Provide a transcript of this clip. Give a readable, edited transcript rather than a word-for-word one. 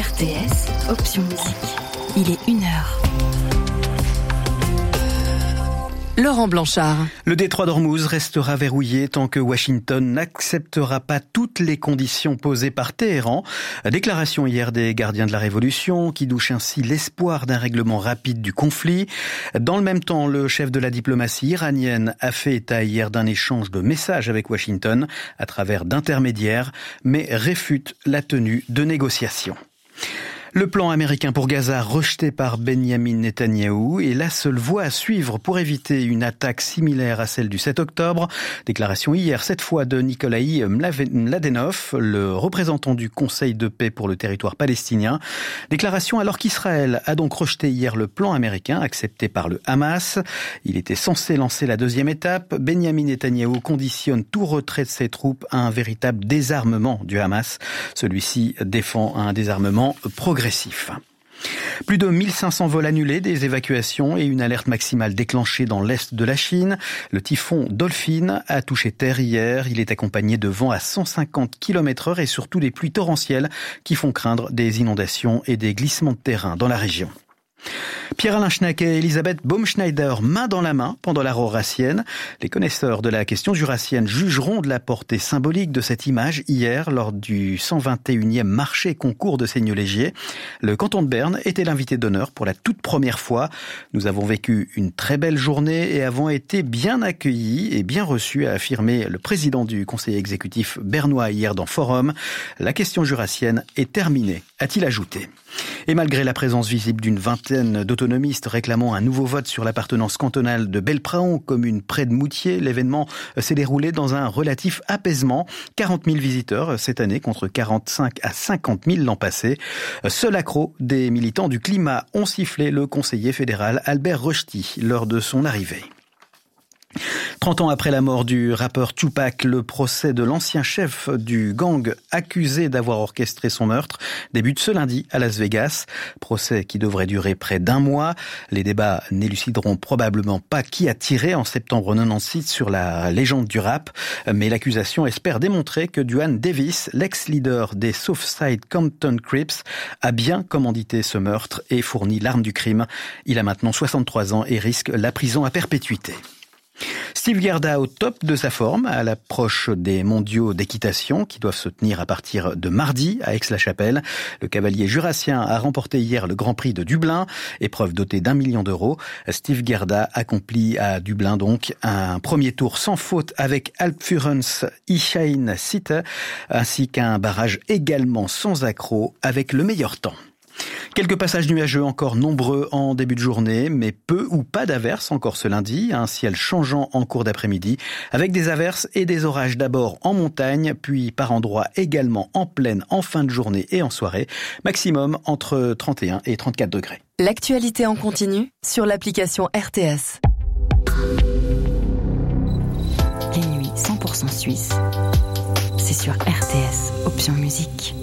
RTS, option musique. Il est 1h. Laurent Blanchard. Le détroit d'Ormuz restera verrouillé tant que Washington n'acceptera pas toutes les conditions posées par Téhéran. Déclaration hier des gardiens de la Révolution qui douchent ainsi l'espoir d'un règlement rapide du conflit. Dans le même temps, le chef de la diplomatie iranienne a fait état hier d'un échange de messages avec Washington à travers d'intermédiaires, mais réfute la tenue de négociations. Le plan américain pour Gaza rejeté par Benyamin Netanyahou est la seule voie à suivre pour éviter une attaque similaire à celle du 7 octobre. Déclaration hier, cette fois de Nikolai Mladenov, le représentant du Conseil de paix pour le territoire palestinien. Déclaration alors qu'Israël a donc rejeté hier le plan américain accepté par le Hamas. Il était censé lancer la deuxième étape. Benyamin Netanyahou conditionne tout retrait de ses troupes à un véritable désarmement du Hamas. Celui-ci défend un désarmement progressif. Plus de 1500 vols annulés, des évacuations et une alerte maximale déclenchée dans l'est de la Chine. Le typhon Dolphin a touché terre hier. Il est accompagné de vents à 150 km/h et surtout des pluies torrentielles qui font craindre des inondations et des glissements de terrain dans la région. Pierre-Alain Schneck et Elisabeth Baumschneider, main dans la main pendant la jurassienne. Les connaisseurs de la question jurassienne jugeront de la portée symbolique de cette image hier lors du 121e marché concours de Seignelay-Gier. Le canton de Berne était l'invité d'honneur pour la toute première fois. Nous avons vécu une très belle journée et avons été bien accueillis et bien reçus, a affirmé le président du conseil exécutif bernois hier dans Forum. La question jurassienne est terminée, a-t-il ajouté. Et malgré la présence visible d'une vingtaine d'autonomistes réclamant un nouveau vote sur l'appartenance cantonale de Belpraon, commune près de Moutier, l'événement s'est déroulé dans un relatif apaisement. 40 000 visiteurs cette année contre 45 à 50 000 l'an passé. Seul accroc des militants du climat ont sifflé le conseiller fédéral Albert Rochety lors de son arrivée. 30 ans après la mort du rappeur Tupac, le procès de l'ancien chef du gang accusé d'avoir orchestré son meurtre débute ce lundi à Las Vegas. Procès qui devrait durer près d'1 mois. Les débats n'élucideront probablement pas qui a tiré en septembre 96 sur la légende du rap, mais l'accusation espère démontrer que Duane Davis, l'ex-leader des Southside Compton Crips, a bien commandité ce meurtre et fourni l'arme du crime. Il a maintenant 63 ans et risque la prison à perpétuité. Steve Gerda au top de sa forme à l'approche des mondiaux d'équitation qui doivent se tenir à partir de mardi à Aix-la-Chapelle. Le cavalier jurassien a remporté hier le Grand Prix de Dublin, épreuve dotée d'1 million d'euros. Steve Gerda accomplit à Dublin donc un premier tour sans faute avec Alpfurens Ishain Sitte ainsi qu'un barrage également sans accroc avec le meilleur temps. Quelques passages nuageux encore nombreux en début de journée, mais peu ou pas d'averses encore ce lundi. Un ciel changeant en cours d'après-midi, avec des averses et des orages d'abord en montagne, puis par endroits également en plaine en fin de journée et en soirée. Maximum entre 31 et 34 degrés. L'actualité en continu sur l'application RTS. Les nuits 100% suisses, c'est sur RTS, option musique.